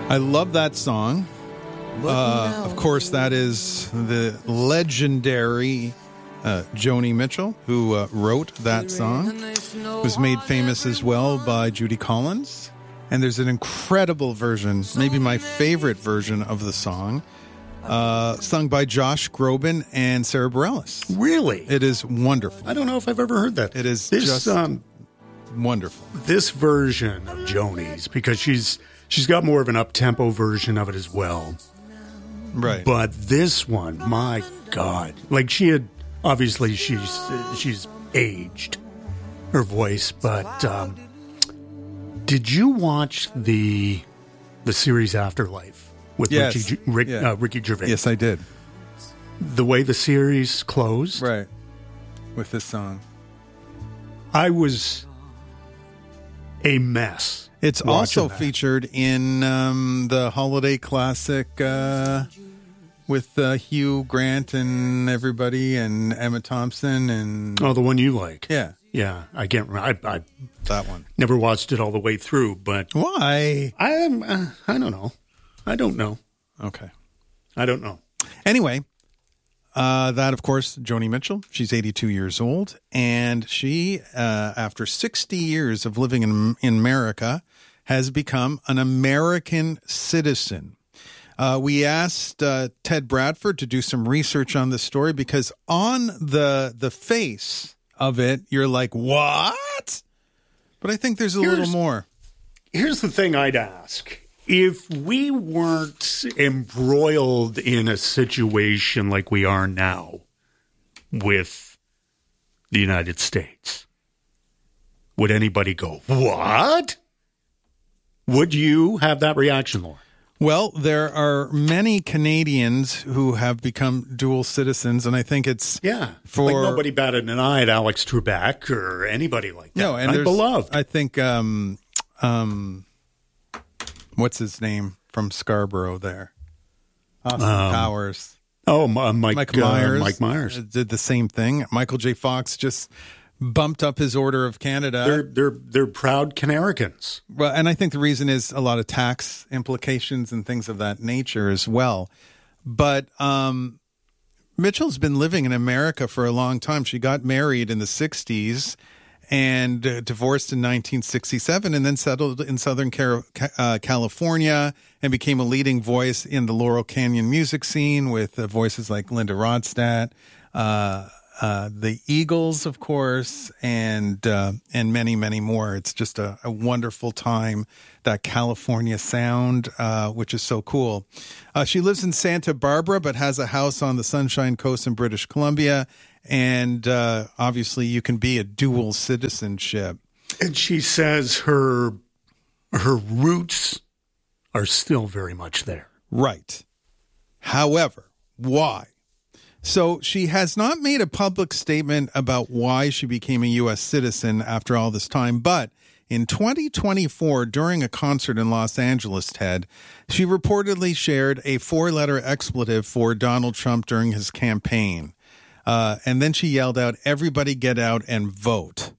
I love that song. Of course, that is the legendary Joni Mitchell, who wrote that song. It was made famous as well by Judy Collins. And there's an incredible version, maybe my favorite version of the song, sung by Josh Groban and Sarah Bareilles. Really? It is wonderful. I don't know if I've ever heard that. It is just wonderful. This version of Joni's, because she's got more of an up-tempo version of it as well. Right. But this one, my God. Like, she had, obviously, she's aged, her voice, but did you watch the series Afterlife with Ricky Gervais? Yes, I did. The way the series closed? Right. With this song. I was a mess. It's also featured in the holiday classic with Hugh Grant and everybody, and Emma Thompson, and the one you like. Yeah, I can't remember. I that one. Never watched it all the way through, but why? I don't know. I don't know. Okay, I don't know. Anyway. That, of course, Joni Mitchell. She's 82 years old, and she, after 60 years of living in America, has become an American citizen. We asked Ted Bradford to do some research on this story, because on the face of it, you're like, what? But I think there's a little more. Here's the thing I'd ask. If we weren't embroiled in a situation like we are now with the United States, would anybody go, what? Would you have that reaction, Lauren? Well, there are many Canadians who have become dual citizens, and I think it's for like nobody batted an eye at Alex Trebek or anybody like that. No, and I'm beloved. I think what's his name from Scarborough there? Austin Powers. Oh, Mike Myers. Mike Myers did the same thing. Michael J. Fox just bumped up his Order of Canada. They're proud Canaricans. Well, and I think the reason is a lot of tax implications and things of that nature as well. But Mitchell's been living in America for a long time. She got married in the 60s. And divorced in 1967, and then settled in Southern California and became a leading voice in the Laurel Canyon music scene with voices like Linda Ronstadt, the Eagles, of course, and many, many more. It's just a wonderful time, that California sound, which is so cool. She lives in Santa Barbara, but has a house on the Sunshine Coast in British Columbia. And obviously, you can be a dual citizenship. And she says her roots are still very much there. Right. However, why? So she has not made a public statement about why she became a U.S. citizen after all this time. But in 2024, during a concert in Los Angeles, Ted, she reportedly shared a 4-letter expletive for Donald Trump during his campaign. And then she yelled out, "Everybody get out and vote."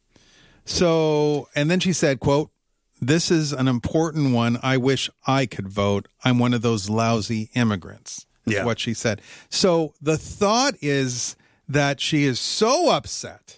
So, and then she said, quote, "This is an important one. I wish I could vote. I'm one of those lousy immigrants." Is what she said. So the thought is that she is so upset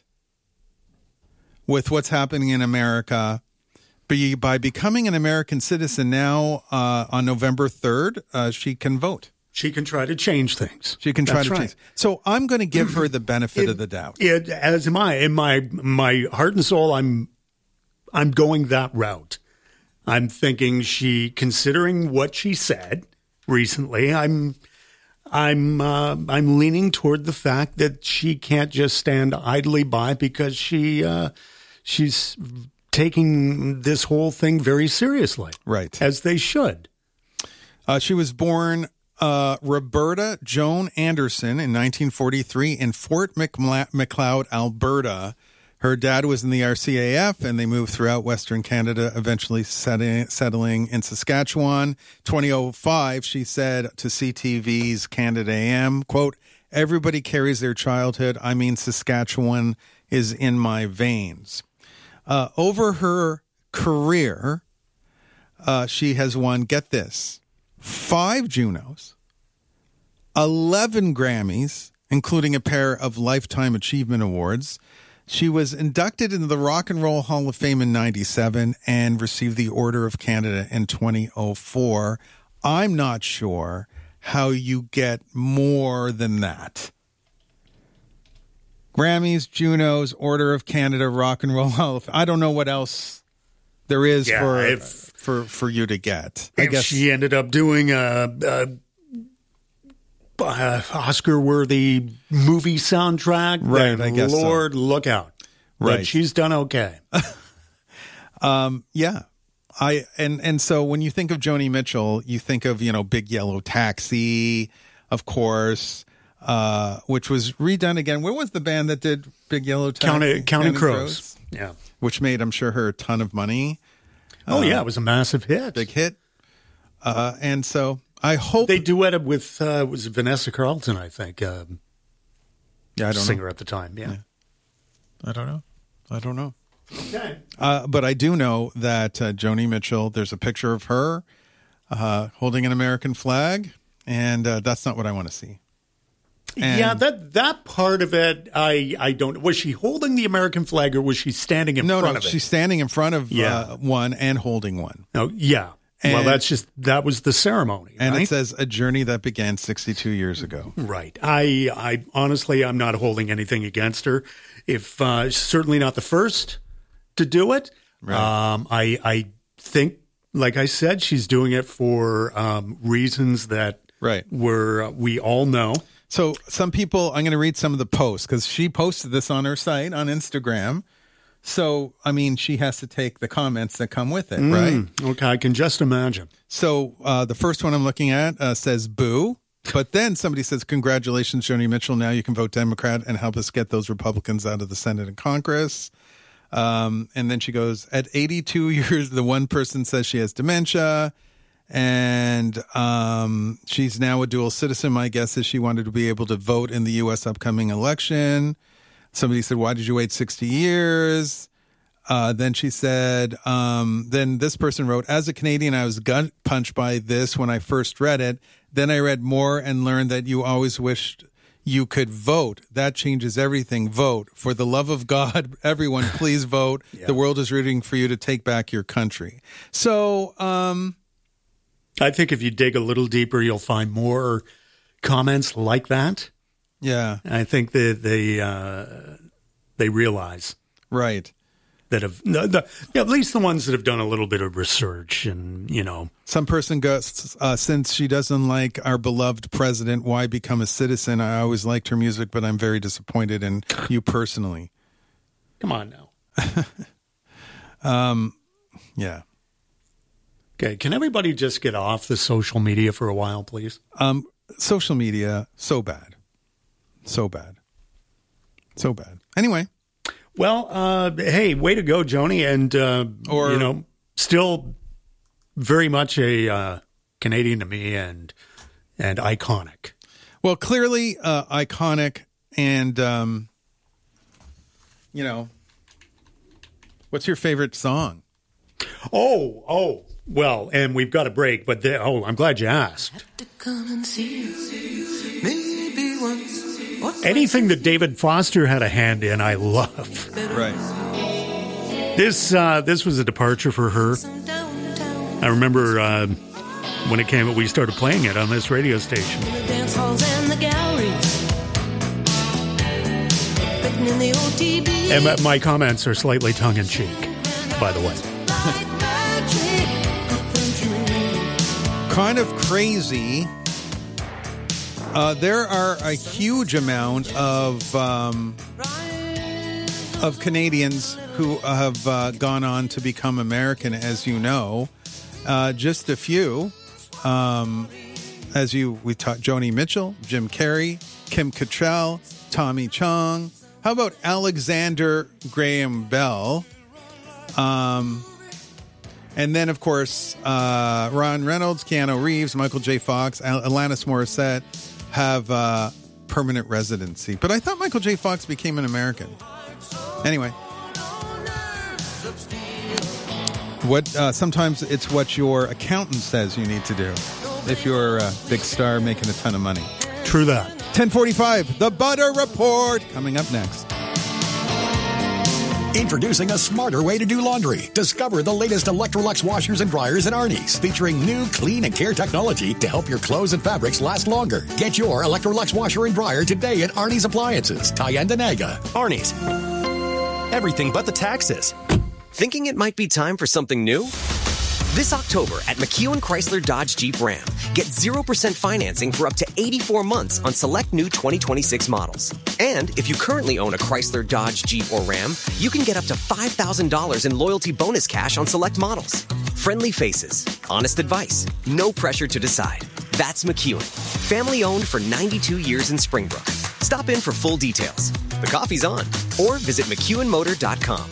with what's happening in America, by becoming an American citizen now on November 3rd, she can vote. She can try to change things. She can try to change. So I'm going to give her the benefit of the doubt. As am I. In my heart and soul, I'm going that route. I'm thinking considering what she said recently, I'm leaning toward the fact that she can't just stand idly by, because she's taking this whole thing very seriously. Right. As they should. She was born Roberta Joan Anderson in 1943 in Fort Macleod, Alberta. Her dad was in the RCAF, and they moved throughout Western Canada, eventually settling in Saskatchewan. 2005, she said to CTV's Canada AM, quote, "Everybody carries their childhood. I mean, Saskatchewan is in my veins." Over her career, she has won, get this, 5 Junos, 11 Grammys, including a pair of Lifetime Achievement Awards. She was inducted into the Rock and Roll Hall of Fame in 1997 and received the Order of Canada in 2004. I'm not sure how you get more than that. Grammys, Junos, Order of Canada, Rock and Roll Hall of Fame. I don't know what else there is for you to get. I guess she ended up doing a Oscar-worthy movie soundtrack, right? I guess Lord, so. Look out! Right, but she's done okay. Yeah. And so when you think of Joni Mitchell, you think of, Big Yellow Taxi, of course, which was redone again. Where was the band that did Big Yellow Taxi? Counting Crows. Yeah. Which made, I'm sure, her a ton of money. It was a massive hit. Big hit. And so I hope they duetted with was Vanessa Carlton, I think. I don't singer know. at the time. Yeah. I don't know. Okay. But I do know that Joni Mitchell, there's a picture of her holding an American flag, and that's not what I want to see. And that part of it, I don't. Was she holding the American flag, or was she standing in front of it? No, she's standing in front of one and holding one. Oh, yeah. And, well, that was the ceremony. And right? it says a journey that began 62 years ago. Right. I honestly, I'm not holding anything against her. If certainly not the first to do it. Right. I think, like I said, she's doing it for reasons that we all know. So some people, I'm going to read some of the posts because she posted this on her site on Instagram. So, I mean, she has to take the comments that come with it, right? Okay, I can just imagine. So the first one I'm looking at says boo. But then somebody says, congratulations, Joni Mitchell. Now you can vote Democrat and help us get those Republicans out of the Senate and Congress. And then she goes, at 82 years, the one person says she has dementia. And she's now a dual citizen. My guess is she wanted to be able to vote in the U.S. upcoming election. Somebody said, why did you wait 60 years? Then she said, then this person wrote, as a Canadian, I was gut punched by this when I first read it. Then I read more and learned that you always wished you could vote. That changes everything. Vote. For the love of God, everyone, please vote. Yeah. The world is rooting for you to take back your country. So I think if you dig a little deeper, you'll find more comments like that. Yeah. I think that they realize. Right. That have at least the ones that have done a little bit of research and, Some person goes, since she doesn't like our beloved president, why become a citizen? I always liked her music, but I'm very disappointed in you personally. Come on now. Yeah. Okay. Can everybody just get off the social media for a while, please? Social media, so bad. So bad. So bad. Anyway. Well, hey, way to go, Joni. And, still very much a Canadian to me and iconic. Well, clearly iconic and, what's your favorite song? Oh, well, and we've got a break, but I'm glad you asked. Anything that David Foster had a hand in, I love. Right. This was a departure for her. I remember when it came, we started playing it on this radio station. The dance halls and the galleries. In the OTB. And my comments are slightly tongue-in-cheek, by the way. Kind of crazy. There are a huge amount of Canadians who have gone on to become American, as you know. Just a few. We talked Joni Mitchell, Jim Carrey, Kim Cattrall, Tommy Chong. How about Alexander Graham Bell? And then, of course, Ron Reynolds, Keanu Reeves, Michael J. Fox, Alanis Morissette have permanent residency. But I thought Michael J. Fox became an American. Anyway. Sometimes it's what your accountant says you need to do if you're a big star making a ton of money. True that. 10:45, the Butter Report, coming up next. Introducing a smarter way to do laundry. Discover the latest Electrolux washers and dryers at Arnie's, featuring new clean and care technology to help your clothes and fabrics last longer. Get your Electrolux washer and dryer today at Arnie's Appliances, Tyendinaga. Arnie's. Everything but the taxes. Thinking it might be time for something new? This October at McEwen Chrysler Dodge Jeep Ram, get 0% financing for up to 84 months on select new 2026 models. And if you currently own a Chrysler, Dodge, Jeep, or Ram, you can get up to $5,000 in loyalty bonus cash on select models. Friendly faces, honest advice, no pressure to decide. That's McEwen. Family owned for 92 years in Springbrook. Stop in for full details. The coffee's on. Or visit McEwenMotor.com.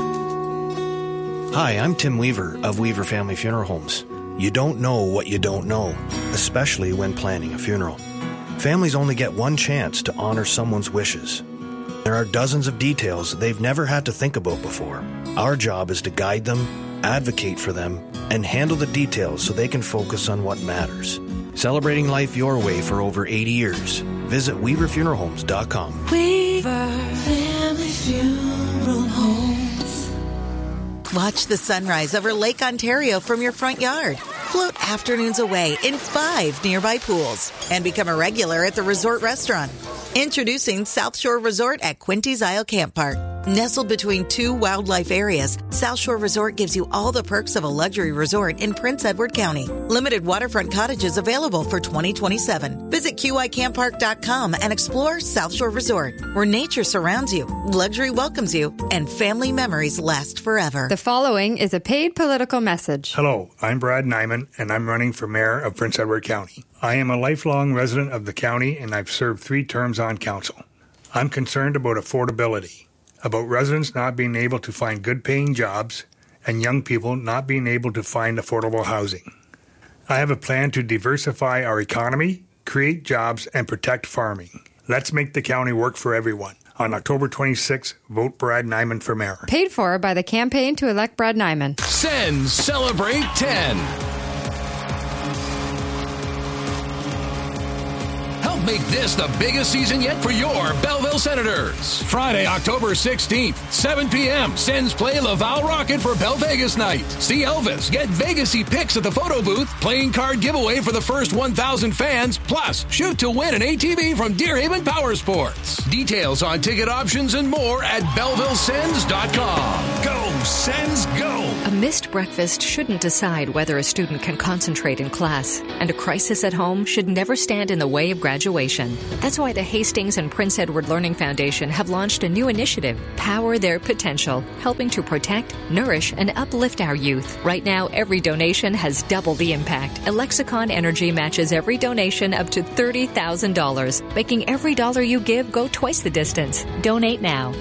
Hi, I'm Tim Weaver of Weaver Family Funeral Homes. You don't know what you don't know, especially when planning a funeral. Families only get one chance to honor someone's wishes. There are dozens of details they've never had to think about before. Our job is to guide them, advocate for them, and handle the details so they can focus on what matters. Celebrating life your way for over 80 years. Visit WeaverFuneralHomes.com. Weaver Family Funeral Homes. Watch the sunrise over Lake Ontario from your front yard. Float afternoons away in 5 nearby pools. And become a regular at the resort restaurant. Introducing South Shore Resort at Quinty's Isle Camp Park. Nestled between 2 wildlife areas, South Shore Resort gives you all the perks of a luxury resort in Prince Edward County. Limited waterfront cottages available for 2027. Visit QICampPark.com and explore South Shore Resort, where nature surrounds you, luxury welcomes you, and family memories last forever. The following is a paid political message. Hello, I'm Brad Nyman, and I'm running for mayor of Prince Edward County. I am a lifelong resident of the county, and I've served 3 terms on council. I'm concerned about affordability, about residents not being able to find good-paying jobs, and young people not being able to find affordable housing. I have a plan to diversify our economy, create jobs, and protect farming. Let's make the county work for everyone. On October 26th, vote Brad Nyman for mayor. Paid for by the campaign to elect Brad Nyman. Send Celebrate 10. Help make this the biggest season yet for your Belleville Senators. Friday, October 16th, 7 p.m. Sens play Laval Rocket for Bell Vegas night. See Elvis, get Vegas-y pics at the photo booth, playing card giveaway for the first 1,000 fans, plus shoot to win an ATV from Deerhaven Power Sports. Details on ticket options and more at BellevilleSens.com. Go, Sens, go! A missed breakfast shouldn't decide whether a student can concentrate in class, and a crisis at home should never stand in the way of graduation. That's why the Hastings and Prince Edward Learning Foundation have launched a new initiative, Power Their Potential, helping to protect, nourish, and uplift our youth. Right now, every donation has double the impact. Alexicon Energy matches every donation up to $30,000, making every dollar you give go twice the distance. Donate now.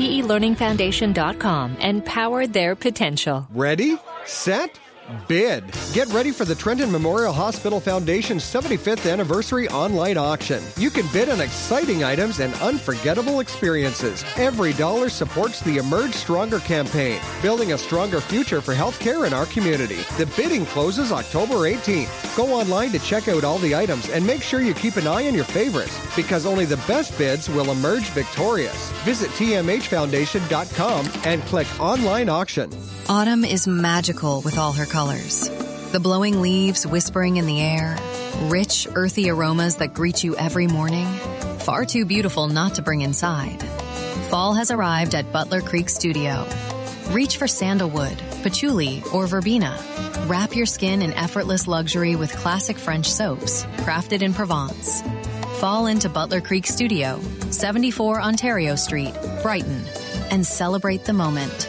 HPELearningFoundation.com and power their potential. Ready, set, bid. Get ready for the Trenton Memorial Hospital Foundation's 75th anniversary online auction. You can bid on exciting items and unforgettable experiences. Every dollar supports the Emerge Stronger campaign, building a stronger future for healthcare in our community. The bidding closes October 18th. Go online to check out all the items and make sure you keep an eye on your favorites, because only the best bids will emerge victorious. Visit TMHFoundation.com and click online auction. Autumn is magical with all her colors. The blowing leaves whispering in the air, rich, earthy aromas that greet you every morning. Far too beautiful not to bring inside. Fall has arrived at Butler Creek Studio. Reach for sandalwood, patchouli, or verbena. Wrap your skin in effortless luxury with classic French soaps, crafted in Provence. Fall into Butler Creek Studio, 74 Ontario Street, Brighton, and celebrate the moment.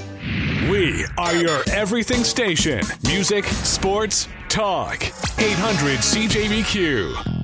We are your everything station. Music, sports, talk. 800 CJBQ.